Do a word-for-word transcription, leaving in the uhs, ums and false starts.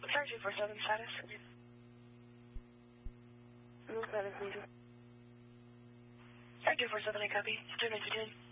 Sorry, two four seven status. No status, major. Sorry, two four seven, I copy. Turn into ten.